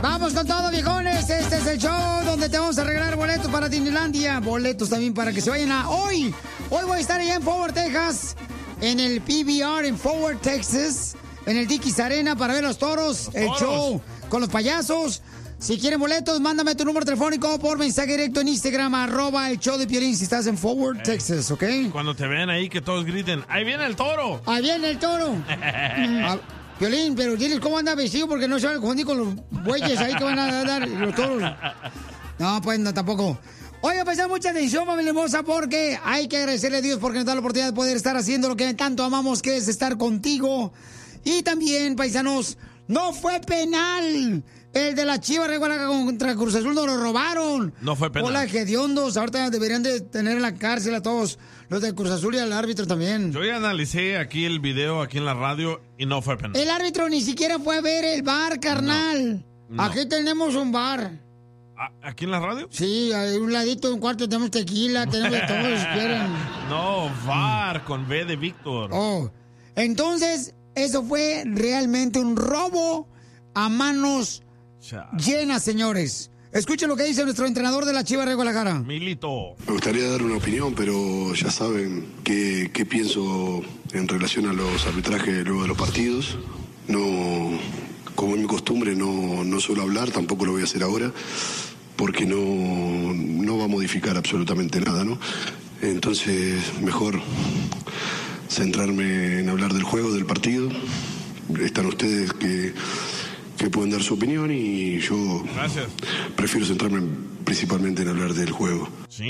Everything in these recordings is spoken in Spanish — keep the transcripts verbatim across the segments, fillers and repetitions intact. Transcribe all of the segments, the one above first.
Vamos con todo, viejones. Este es el show donde te vamos a regalar boletos para Disneylandia. Boletos también para que se vayan a hoy. Hoy voy a estar allá en Forward, Texas. En el P B R en Forward, Texas. En el Dickies Arena para ver los toros. Los el toros. show con los payasos. Si quieren boletos, mándame tu número telefónico por mensaje directo en Instagram, arroba el show de Piolín si estás en Forward, Texas, ¿ok? Cuando te ven ahí que todos griten, ¡ahí viene el toro! Ahí viene el toro. Ah, Piolín, pero diles cómo anda vestido porque no se van a confundir con los bueyes ahí que van a dar los toros. No, pues no, tampoco. Oiga, pues mucha atención, familia hermosa, porque hay que agradecerle a Dios porque nos da la oportunidad de poder estar haciendo lo que tanto amamos, que es estar contigo. Y también, paisanos, no fue penal. El de la Chivas de Guadalajara contra Cruz Azul nos lo robaron. No fue penal. Hola, hediondos. Ahorita deberían de tener en la cárcel a todos los de Cruz Azul y al árbitro también. Yo ya analicé aquí el video, aquí en la radio, y no fue penal. El árbitro ni siquiera fue a ver el bar, carnal. No, no. Aquí tenemos un bar. ¿Aquí en la radio? Sí, a un ladito, un cuarto tenemos tequila, tenemos de todo si quieren. No, V A R con V de Víctor. Oh, entonces, eso fue realmente un robo a manos llenas, señores. Escuchen lo que dice nuestro entrenador de la Chivas de Guadalajara. Milito. Me gustaría dar una opinión, pero ya saben qué, qué pienso en relación a los arbitrajes luego de los partidos. No, como es mi costumbre, no, no suelo hablar, tampoco lo voy a hacer ahora, porque no, no va a modificar absolutamente nada, ¿no? Entonces, mejor centrarme en hablar del juego, del partido. Están ustedes que... que pueden dar su opinión y yo Gracias. prefiero centrarme principalmente en hablar del juego.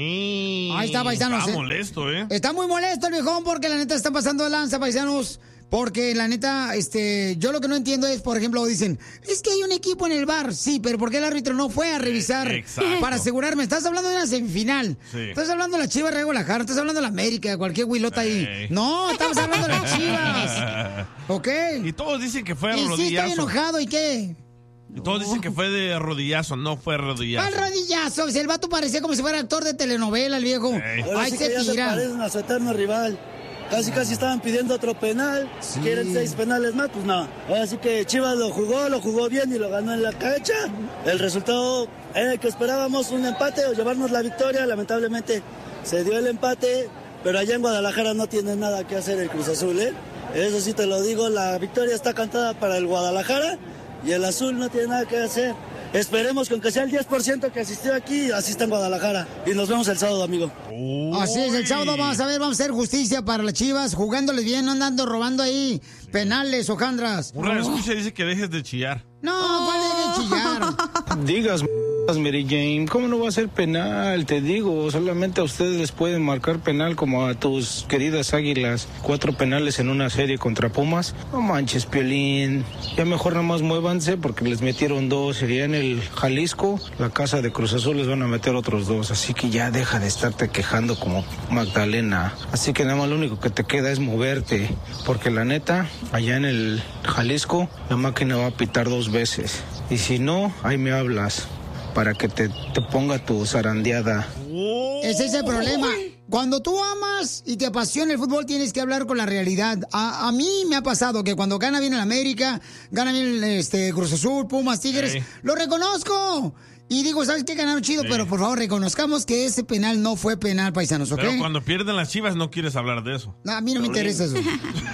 Sí. Ahí está, paisanos. Está eh. molesto, ¿eh? Está muy molesto el viejón porque la neta está pasando de lanza, paisanos. Porque la neta, este, yo lo que no entiendo es, por ejemplo, dicen, es que hay un equipo en el bar. Sí, pero ¿por qué el árbitro no fue a revisar Exacto. para asegurarme? Estás hablando de una semifinal. Sí. Estás hablando de la Chivas de Guadalajara, estás hablando de la América, de cualquier huilota ahí. Ey. No, estamos hablando de las Chivas. ¿Ok? Y todos dicen que fue a Y sí, estoy rodillazo. enojado, ¿y qué? Y todos dicen que fue de rodillazo, no fue rodillazo. Al rodillazo, si el vato parecía como si fuera actor de telenovela, el viejo. Ey. Ahora Ahí sí se que ya se tira. parecen a su eterno rival. Casi casi estaban pidiendo otro penal. Sí. ¿Quieren seis penales más? Pues no. Ahora sí que Chivas lo jugó, lo jugó bien y lo ganó en la cancha. El resultado era el que esperábamos, un empate o llevarnos la victoria. Lamentablemente se dio el empate, pero allá en Guadalajara no tiene nada que hacer el Cruz Azul, ¿eh? Eso sí te lo digo, la victoria está cantada para el Guadalajara y el Azul no tiene nada que hacer. Esperemos que aunque sea el diez por ciento que asistió aquí, asista en Guadalajara. Y nos vemos el sábado, amigo. Uy. Así es, el sábado vamos a ver, vamos a hacer justicia para las Chivas, jugándoles bien, no andando robando ahí penales o jandras. Un radio escucha dice que dejes de chillar. No, ¿cuál es de chillar? Digas, Mary Jane, ¿cómo no va a ser penal? Te digo, solamente a ustedes les pueden marcar penal como a tus queridas águilas. Cuatro penales en una serie contra Pumas. No manches, Piolín. Ya mejor nada más muévanse porque les metieron dos. Sería en el Jalisco, la casa de Cruz Azul les van a meter otros dos. Así que ya deja de estarte quejando como Magdalena. Así que nada más lo único que te queda es moverte. Porque la neta, allá en el Jalisco, la máquina va a pitar dos veces. Y si no, ahí me hablas para que te, te ponga tu zarandeada. Ese es el problema. Cuando tú amas y te apasiona el fútbol, tienes que hablar con la realidad. A, a mí me ha pasado que cuando gana bien el América, gana bien este, Cruz Azul, Pumas, Tigres, Sí. lo reconozco. Y digo, ¿sabes qué? Ganaron chido, Sí. pero por favor, reconozcamos que ese penal no fue penal, paisanos, ¿ok? Pero cuando pierden las Chivas no quieres hablar de eso. No, a mí no me interesa eso.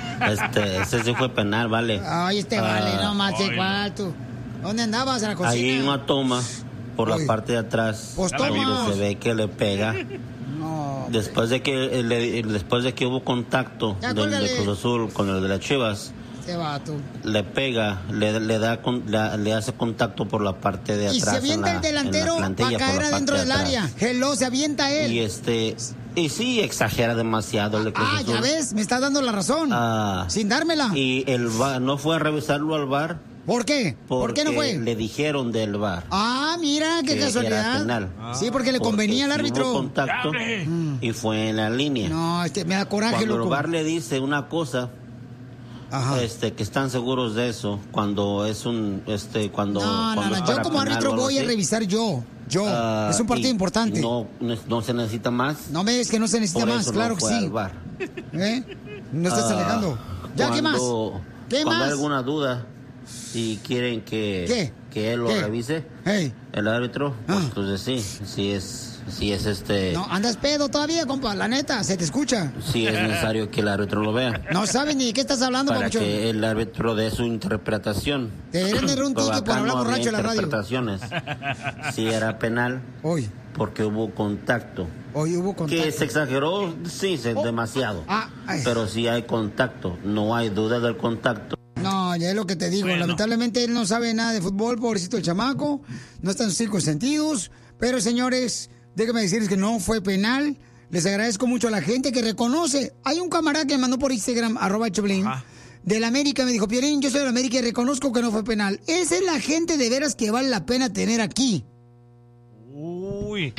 Este, ese sí fue penal, vale. Ay, este vale, no más, Ay, igual tú. ¿Dónde andabas? ¿En la cocina? Ahí en una toma, por Oye. la parte de atrás, Pues toma. donde se ve que le pega. No. Después de que eh, le- después de que hubo contacto Ya, del de cólgale. Cruz Azul con el de las Chivas, Este vato. le pega, le, le da con- la- le hace contacto por la parte de atrás. Y se avienta en la- el delantero en la para plantilla, por caer la adentro parte del de área. atrás. Hello, se avienta él. Y este, y sí exagera demasiado el de Cruz Ah, Azul. ya ves, me estás dando la razón. Ah, Sin dármela. y el V A R no fue a revisarlo al V A R. ¿Por qué? ¿Por qué no porque fue? Le dijeron del V A R. Ah, mira, qué que era casualidad. penal. Sí, porque le Porque convenía al sí árbitro. hubo contacto ¡Dale! y fue en la línea. No, este, me da coraje, Cuando loco. el V A R le dice una cosa, Ajá. este, que están seguros de eso, cuando es un, este, cuando. No, no, cuando no, es yo para como penal árbitro o algo voy a así, revisar yo. Yo. ah, es un partido y importante. No, no, no se necesita más. No ves que no se necesita por más, eso claro no que fue sí. al V A R. ¿Eh? No estás Ah, alegando. Ya, ¿qué más? cuando- ¿Qué cuando más? hay alguna duda y quieren que ¿Qué? que él lo ¿Qué? revise, hey. el árbitro, pues Ah. entonces sí, sí es, sí es este... No, andas pedo todavía, compa, la neta, se te escucha. Sí es necesario que el árbitro lo vea. No sabes ni de qué estás hablando, Para papuchón. que el árbitro dé su interpretación. Deberían de dar un Pero ticket por acá hablar no había borracho en la radio. interpretaciones. Sí era penal. Hoy. Porque hubo contacto. Hoy hubo contacto. Que se exageró, sí, se, Oh. demasiado. Ah, ay. Pero sí hay contacto, no hay duda del contacto. No, ya es lo que te digo. Bueno. Lamentablemente él no sabe nada de fútbol, pobrecito el chamaco. No está en sus cinco sentidos. Pero, señores, déjenme decirles que no fue penal. Les agradezco mucho a la gente que reconoce. Hay un camarada que me mandó por Instagram, arroba Choplin, Ah. del América. Me dijo, Piolín, yo soy del América y reconozco que no fue penal. Esa es la gente de veras que vale la pena tener aquí. Uy.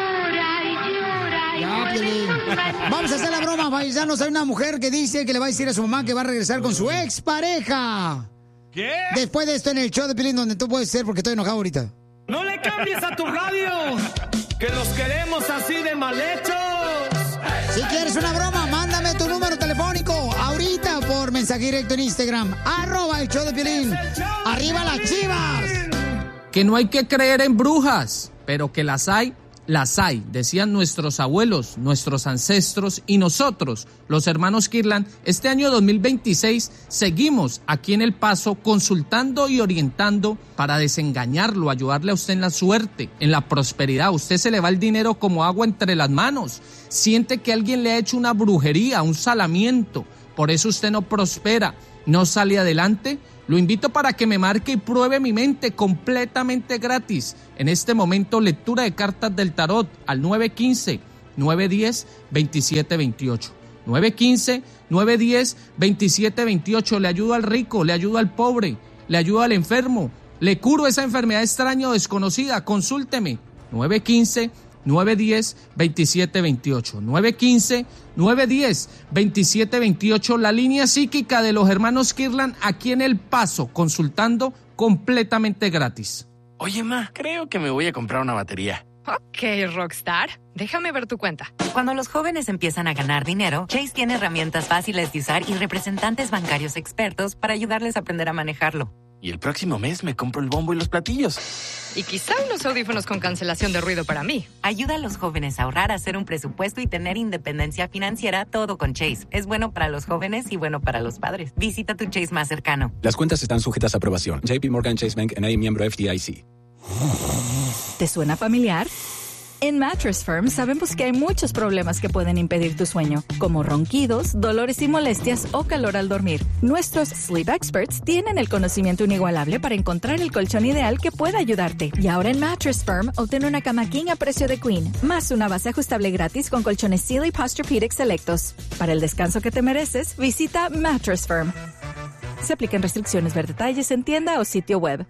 Ya, Piolín. Vamos a hacer la broma, paisanos. Hay una mujer que dice que le va a decir a su mamá que va a regresar con su expareja. ¿Qué? Después de esto en el show de Piolín, donde tú puedes ser porque estoy enojado ahorita. No le cambies a tu radio, que los queremos así de mal hechos. Si quieres una broma, mándame tu número telefónico ahorita por mensaje directo en Instagram. Arroba el show de Piolín. ¡Arriba las Chivas! Que no hay que creer en brujas, pero que las hay, las hay, decían nuestros abuelos, nuestros ancestros y nosotros, los hermanos Kirlan. Este año dos mil veintiséis seguimos aquí en El Paso consultando y orientando para desengañarlo, ayudarle a usted en la suerte, en la prosperidad. A usted se le va el dinero como agua entre las manos. Siente que alguien le ha hecho una brujería, un salamiento. Por eso usted no prospera, no sale adelante. Lo invito para que me marque y pruebe mi mente completamente gratis. En este momento, lectura de cartas del tarot al nueve uno cinco, nueve uno cero, dos siete dos ocho. nueve uno cinco, nueve uno cero, dos siete dos ocho. Le ayudo al rico, le ayudo al pobre, le ayudo al enfermo. Le curo esa enfermedad extraña o desconocida. Consúlteme. nueve uno cinco, nueve uno cero, dos siete dos ocho. nueve uno cinco, nueve uno cero, dos siete dos ocho. La línea psíquica de los hermanos Kirlan aquí en El Paso, consultando completamente gratis. Oye, ma, creo que me voy a comprar una batería. Ok, Rockstar. Déjame ver tu cuenta. Cuando los jóvenes empiezan a ganar dinero, Chase tiene herramientas fáciles de usar y representantes bancarios expertos para ayudarles a aprender a manejarlo. Y el próximo mes me compro el bombo y los platillos. Y quizá unos audífonos con cancelación de ruido para mí. Ayuda a los jóvenes a ahorrar, a hacer un presupuesto y tener independencia financiera, todo con Chase. Es bueno para los jóvenes y bueno para los padres. Visita tu Chase más cercano. Las cuentas están sujetas a aprobación. J P Morgan Chase Bank N A, miembro F D I C. ¿Te suena familiar? En Mattress Firm sabemos que hay muchos problemas que pueden impedir tu sueño, como ronquidos, dolores y molestias o calor al dormir. Nuestros Sleep Experts tienen el conocimiento inigualable para encontrar el colchón ideal que pueda ayudarte. Y ahora en Mattress Firm, obtén una cama King a precio de Queen, más una base ajustable gratis con colchones Sealy Posturepedic selectos. Para el descanso que te mereces, visita Mattress Firm. Se aplican restricciones. Ver detalles en tienda o sitio web.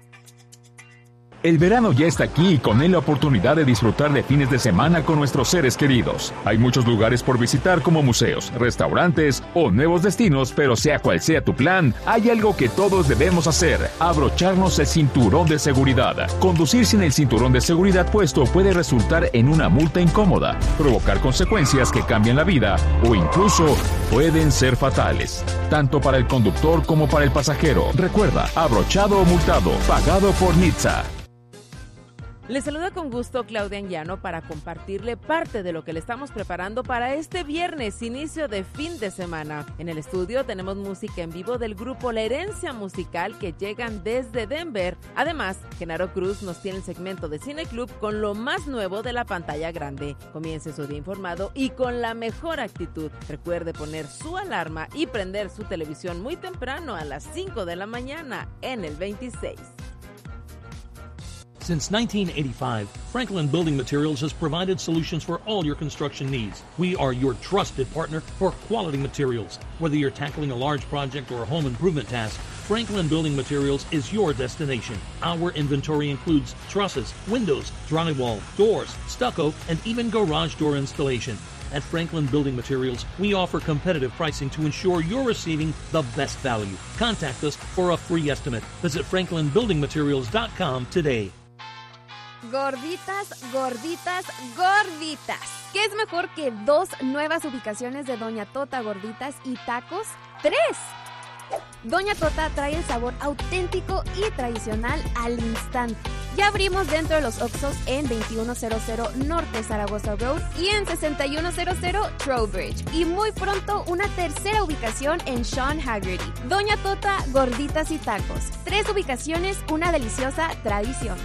El verano ya está aquí y con él la oportunidad de disfrutar de fines de semana con nuestros seres queridos. Hay muchos lugares por visitar como museos, restaurantes o nuevos destinos, pero sea cual sea tu plan, hay algo que todos debemos hacer: abrocharnos el cinturón de seguridad. Conducir sin el cinturón de seguridad puesto puede resultar en una multa incómoda, provocar consecuencias que cambian la vida o incluso pueden ser fatales, tanto para el conductor como para el pasajero. Recuerda, abrochado o multado, pagado por N H T S A. Les saluda con gusto Claudia Anguiano para compartirle parte de lo que le estamos preparando para este viernes, inicio de fin de semana. En el estudio tenemos música en vivo del grupo La Herencia Musical, que llegan desde Denver. Además, Genaro Cruz nos tiene el segmento de Cine Club con lo más nuevo de la pantalla grande. Comience su día informado y con la mejor actitud. Recuerde poner su alarma y prender su televisión muy temprano a las cinco de la mañana en el veintiséis. Since nineteen eighty-five, Franklin Building Materials has provided solutions for all your construction needs. We are your trusted partner for quality materials. Whether you're tackling a large project or a home improvement task, Franklin Building Materials is your destination. Our inventory includes trusses, windows, drywall, doors, stucco, and even garage door installation. At Franklin Building Materials, we offer competitive pricing to ensure you're receiving the best value. Contact us for a free estimate. Visit franklin building materials dot com today. Gorditas, gorditas, gorditas. ¿Qué es mejor que dos nuevas ubicaciones de Doña Tota Gorditas y Tacos? ¡Tres! Doña Tota trae el sabor auténtico y tradicional al instante. Ya abrimos dentro de los Oxxos en veintiuno cero cero Norte Zaragoza Road y en sesenta y uno cero cero Trowbridge. Y muy pronto una tercera ubicación en Sean Haggerty. Doña Tota, gorditas y tacos. Tres ubicaciones, una deliciosa tradición.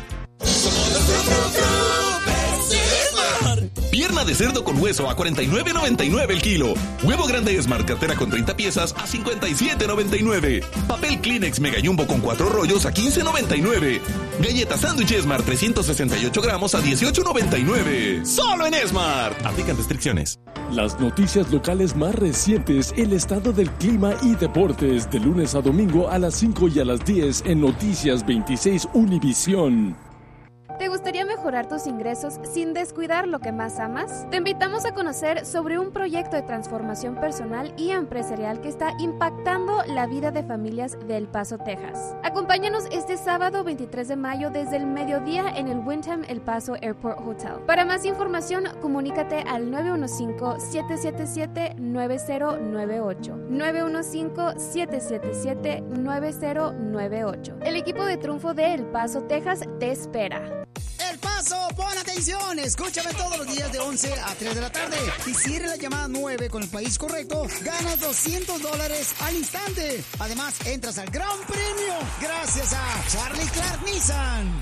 Pierna de cerdo con hueso a cuarenta y nueve noventa y nueve el kilo. Huevo grande Smart cartera con treinta piezas a cincuenta y siete noventa y nueve. Papel Kleenex Mega Jumbo con cuatro rollos a quince noventa y nueve. Galleta Sándwich Smart trescientos sesenta y ocho gramos a dieciocho noventa y nueve. Solo en Smart. Aplican restricciones. Las noticias locales más recientes, el estado del clima y deportes, de lunes a domingo a las cinco y a las diez en Noticias veintiséis Univisión. ¿Te gustaría mejorar tus ingresos sin descuidar lo que más amas? Te invitamos a conocer sobre un proyecto de transformación personal y empresarial que está impactando la vida de familias de El Paso, Texas. Acompáñanos este sábado veintitrés de mayo desde el mediodía en el Wyndham El Paso Airport Hotel. Para más información, comunícate al nueve uno cinco, siete siete siete, nueve cero nueve ocho. nueve uno cinco, siete siete siete, nueve cero nueve ocho. El equipo de triunfo de El Paso, Texas te espera. El Paso, pon atención, escúchame todos los días de once a tres de la tarde. Y si eres la llamada nueve con el país correcto, ganas doscientos dólares al instante. Además, entras al gran premio gracias a Charlie Clark Nissan.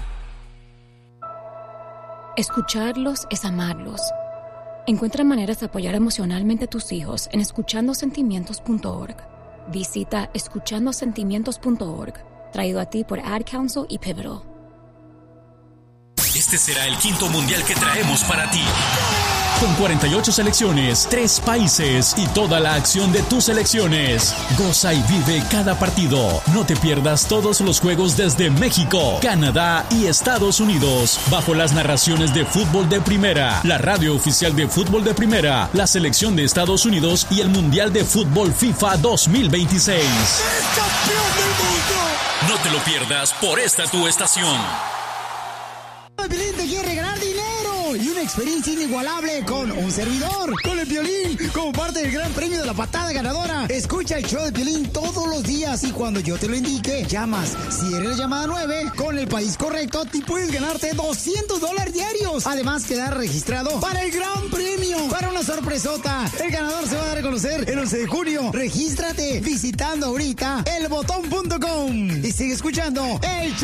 Escucharlos es amarlos. Encuentra maneras de apoyar emocionalmente a tus hijos en escuchando sentimientos punto org. Visita escuchando sentimientos punto org, traído a ti por Ad Council y Pivotal. Este será el quinto mundial que traemos para ti. Con cuarenta y ocho selecciones, tres países y toda la acción de tus selecciones. Goza y vive cada partido. No te pierdas todos los juegos desde México, Canadá y Estados Unidos. Bajo las narraciones de Fútbol de Primera, la radio oficial de Fútbol de Primera, la selección de Estados Unidos y el Mundial de Fútbol FIFA dos mil veintiséis. ¡Es campeón del mundo! No te lo pierdas por esta tu estación. El Piolín te quiere ganar dinero y una experiencia inigualable con un servidor, con el Piolín, como parte del gran premio de la patada ganadora. Escucha el show de Piolín todos los días y cuando yo te lo indique, llamas. Si eres la llamada nueve, con el país correcto, te puedes ganarte doscientos dólares diarios. Además, quedar registrado para el gran premio, para una sorpresota. El ganador se va a dar a conocer el once de junio. Regístrate visitando ahorita el botón punto com y sigue escuchando el show